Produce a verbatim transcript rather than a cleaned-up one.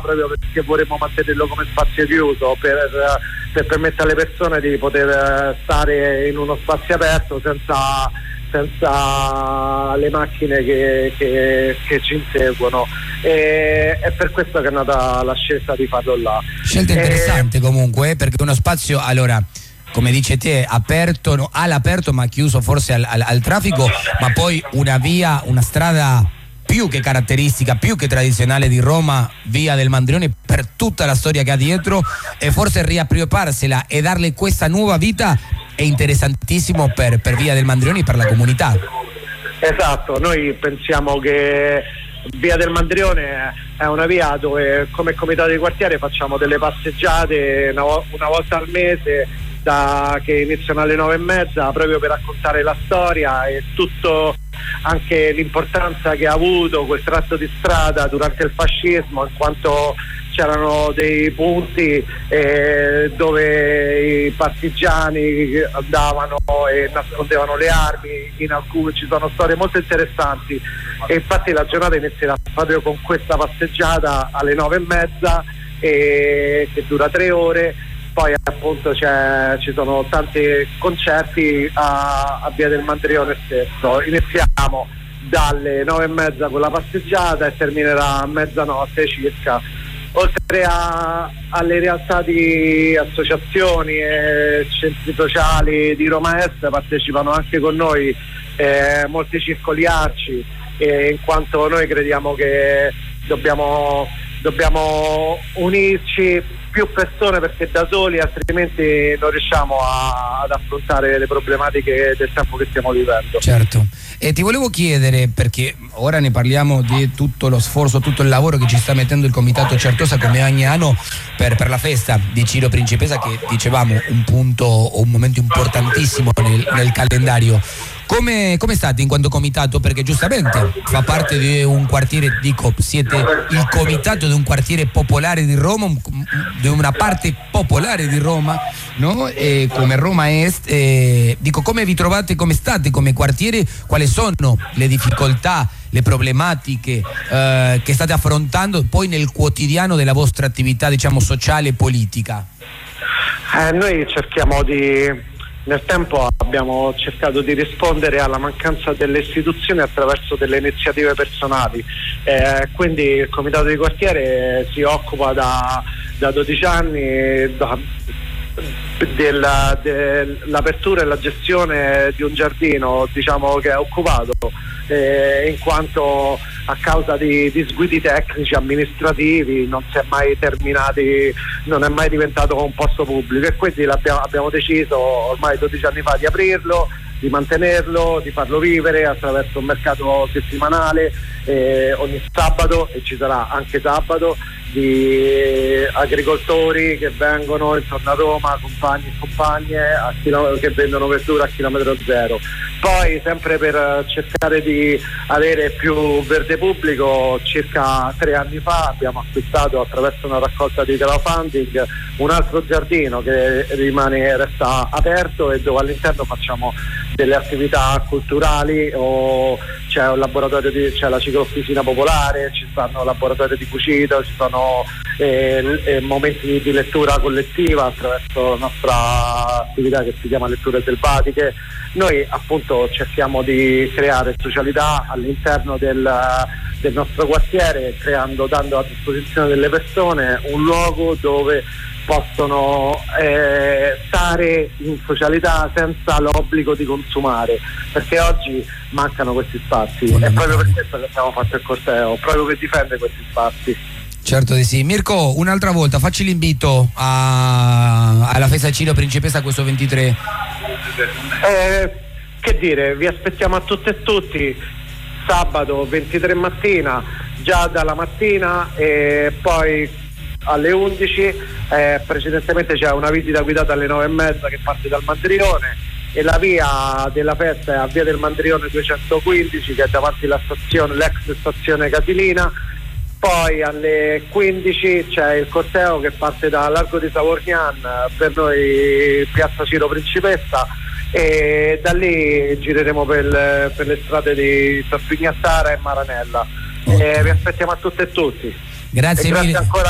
proprio perché vorremmo mantenerlo come spazio chiuso per, per permettere alle persone di poter stare in uno spazio aperto senza, senza le macchine che, che, che ci inseguono, e è per questo che è nata la scelta di farlo là. Scelta interessante e... comunque, perché uno spazio, allora, come dice te, aperto, no, all'aperto ma chiuso forse al, al, al traffico, ma poi una via, una strada più che caratteristica, più che tradizionale di Roma, via del Mandrione, per tutta la storia che ha dietro, e forse riappropriarsela e darle questa nuova vita è interessantissimo per, per via del Mandrione e per la comunità. Esatto, noi pensiamo che via del Mandrione è una via dove come comitato di quartiere facciamo delle passeggiate una, una volta al mese, da, che iniziano alle nove e mezza, proprio per raccontare la storia e tutto, anche l'importanza che ha avuto quel tratto di strada durante il fascismo, in quanto c'erano dei punti eh, dove i partigiani andavano e nascondevano le armi, in alcuni ci sono storie molto interessanti, e infatti la giornata inizierà proprio con questa passeggiata alle nove e mezza e, che dura tre ore. Poi appunto c'è, ci sono tanti concerti a, a via del Mandrione stesso. Iniziamo dalle nove e mezza con la passeggiata e terminerà a mezzanotte circa. Oltre a, alle realtà di associazioni e centri sociali di Roma Est, partecipano anche con noi eh, molti circoli arci, eh, in quanto noi crediamo che dobbiamo, dobbiamo unirci più persone, perché da soli altrimenti non riusciamo a, ad affrontare le problematiche del tempo che stiamo vivendo. Certo. E ti volevo chiedere, perché ora ne parliamo di tutto lo sforzo, tutto il lavoro che ci sta mettendo il Comitato Certosa come ogni anno per, per la festa di Ciro Principessa, che dicevamo un punto o un momento importantissimo nel, nel calendario. Come, come state in quanto comitato? Perché giustamente fa parte di un quartiere, dico, siete il comitato di un quartiere popolare di Roma, di una parte popolare di Roma, no? E come Roma Est, eh, dico, come vi trovate, come state come quartiere, quali sono le difficoltà, le problematiche eh, che state affrontando poi nel quotidiano della vostra attività, diciamo, sociale e politica? Eh, noi cerchiamo di... Nel tempo abbiamo cercato di rispondere alla mancanza delle istituzioni attraverso delle iniziative personali, eh, quindi il comitato di quartiere si occupa da, da dodici anni da, della, dell'apertura e la gestione di un giardino, diciamo, che è occupato eh, in quanto a causa di disguidi tecnici, amministrativi, non si è mai terminati, non è mai diventato un posto pubblico, e quindi l'abbiamo, abbiamo deciso ormai dodici anni fa di aprirlo, di mantenerlo, di farlo vivere attraverso un mercato settimanale eh, ogni sabato, e ci sarà anche sabato, di agricoltori che vengono intorno a Roma, compagni e compagne a chilom- che vendono verdura a chilometro zero. Poi, sempre per cercare di avere più verde pubblico, circa tre anni fa abbiamo acquistato, attraverso una raccolta di crowdfunding, un altro giardino che rimane, resta aperto, e dove all'interno facciamo delle attività culturali, o c'è un laboratorio di, c'è la ciclofisina popolare, ci stanno laboratori di cucito, ci sono eh, eh, momenti di lettura collettiva attraverso la nostra attività che si chiama Letture Selvatiche. Noi appunto cerchiamo di creare socialità all'interno del, del nostro quartiere, creando, dando a disposizione delle persone un luogo dove possono eh, stare in socialità senza l'obbligo di consumare, perché oggi mancano questi spazi, è proprio per questo che abbiamo fatto il corteo, proprio per difendere questi spazi. Certo di sì. Mirko, un'altra volta facci l'invito a, alla festa Ciro Principessa questo ventitré. Eh, che dire, vi aspettiamo a tutte e tutti sabato ventitré mattina, già dalla mattina, e poi alle undici, eh, precedentemente c'è una visita guidata alle nove e mezza che parte dal Mandrione, e la via della festa è a via del Mandrione duecentoquindici, che è davanti alla stazione, l'ex stazione Casilina. Poi alle quindici c'è il corteo che parte da Largo di Savorgnan, per noi piazza Ciro Principessa, e da lì gireremo per, per le strade di Torpignattara e Maranella. E vi aspettiamo a tutte e tutti. Grazie, e grazie mille. ancora